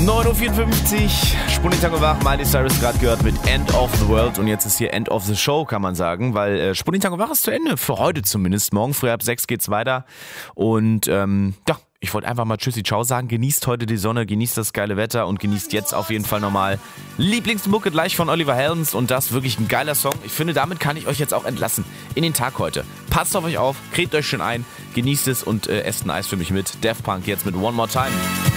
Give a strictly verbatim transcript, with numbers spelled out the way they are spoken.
neun Uhr vierundfünfzig, Spundi Tango wach, Miley Cyrus gerade gehört mit End of the World und jetzt ist hier End of the Show, kann man sagen, weil äh, Spundi Tango wach ist zu Ende, für heute zumindest. Morgen früh ab sechs geht's weiter und ähm, ja, ich wollte einfach mal Tschüssi, Ciao sagen, genießt heute die Sonne, genießt das geile Wetter und genießt jetzt auf jeden Fall nochmal Lieblingsmucke gleich von Oliver Heldens und das wirklich ein geiler Song. Ich finde, damit kann ich euch jetzt auch entlassen in den Tag heute. Passt auf euch auf, cremt euch schön ein, genießt es und äh, esst ein Eis für mich mit. Daft Punk jetzt mit One More Time.